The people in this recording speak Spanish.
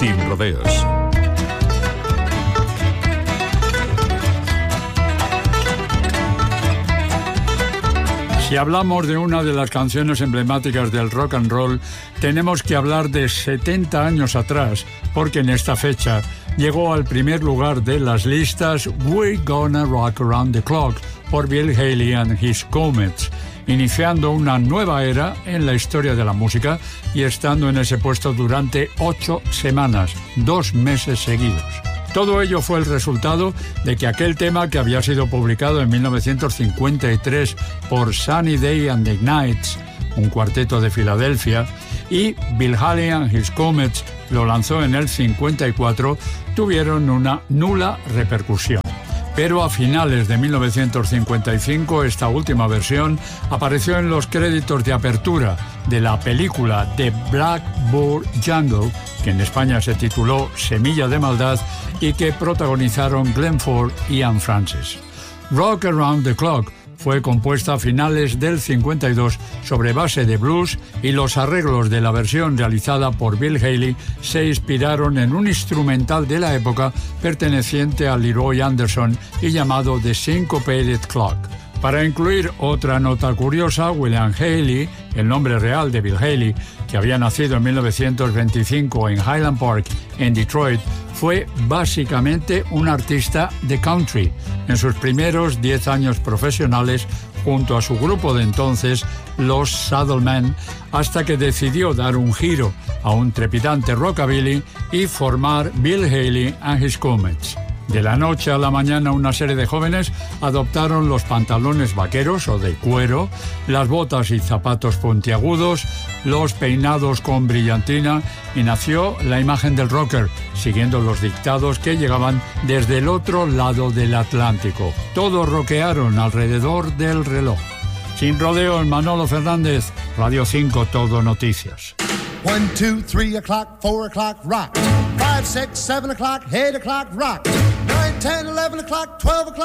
Sin rodeos. Si hablamos de una de las canciones emblemáticas del rock and roll, tenemos que hablar de 70 años atrás, porque en esta fecha llegó al primer lugar de las listas We're Gonna Rock Around the Clock por Bill Haley and His Comets, iniciando una nueva era en la historia de la música y estando en ese puesto durante 8 semanas, 2 meses seguidos. Todo ello fue el resultado de que aquel tema, que había sido publicado en 1953 por Sunny Day and the Knights, un cuarteto de Filadelfia, y Bill Haley and His Comets lo lanzó en el 54, tuvieron una nula repercusión. Pero a finales de 1955 esta última versión apareció en los créditos de apertura de la película The Blackbird Jungle, que en España se tituló Semilla de Maldad, y que protagonizaron Glenn Ford y Anne Francis. Rock Around the Clock fue compuesta a finales del 52 sobre base de blues, y los arreglos de la versión realizada por Bill Haley se inspiraron en un instrumental de la época perteneciente a Leroy Anderson y llamado The Syncopated Clock. Para incluir otra nota curiosa, William Haley, el nombre real de Bill Haley, que había nacido en 1925 en Highland Park, en Detroit, fue básicamente un artista de country en sus primeros 10 años profesionales junto a su grupo de entonces, los Saddlemen, hasta que decidió dar un giro a un trepidante rockabilly y formar Bill Haley and His Comets. De la noche a la mañana, una serie de jóvenes adoptaron los pantalones vaqueros o de cuero, las botas y zapatos puntiagudos, los peinados con brillantina, y nació la imagen del rocker, siguiendo los dictados que llegaban desde el otro lado del Atlántico. Todos rockearon alrededor del reloj. Sin rodeos, Manolo Fernández, Radio 5 Todo Noticias. 1, 2, 3 o'clock, 4 o'clock, rock. 5, 6, 7 o'clock, 8 o'clock, rock. 9, 10, 11 o'clock, 12 o'clock.